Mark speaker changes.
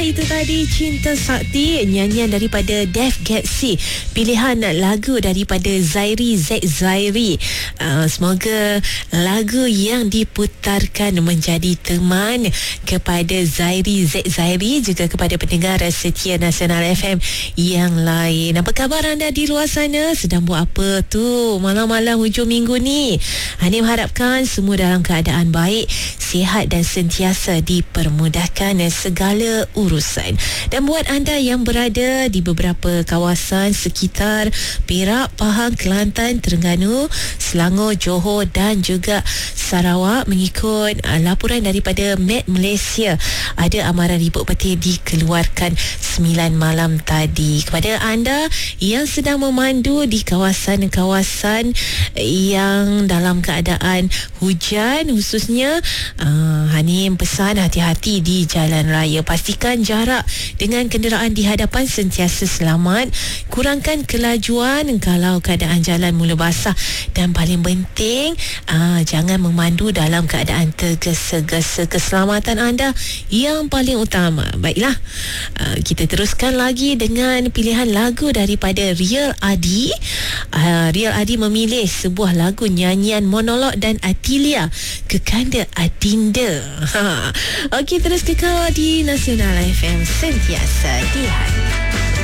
Speaker 1: itu tadi Cinta Sakti, nyanyian daripada Dev Getsi, pilihan lagu daripada Zairi Z Zairi. Semoga lagu yang diputarkan menjadi teman kepada Zairi Z Zairi, juga kepada pendengar setia Nasional FM yang lain. Apa khabar anda di luar sana? Sedang buat apa tu malam-malam hujung minggu ni? Hani mengharapkan semua dalam keadaan baik, sihat dan sentiasa dipermudahkan segala urusan. Dan buat anda yang berada di beberapa kawasan sekitar Perak, Pahang, Kelantan, Terengganu, Selangor, Johor dan juga Sarawak, mengikut laporan daripada Met Malaysia, ada amaran ribut petir dikeluarkan 9 malam tadi. Kepada anda yang sedang memandu di kawasan-kawasan yang dalam keadaan hujan khususnya, Hani pesan hati-hati di jalan raya. Pastikan jarak dengan kenderaan di hadapan sentiasa selamat. Kurangkan kelajuan kalau keadaan jalan mula basah. Dan paling penting, jangan memandu dalam keadaan tergesa-gesa. Keselamatan anda yang paling utama. Baiklah, kita teruskan lagi dengan pilihan lagu daripada Real Adi. Real Adi memilih sebuah lagu nyanyian monolog dan Atilia, Kekanda Adinda. Okey, terus kekal di Nasional FM, sentiasa di hati.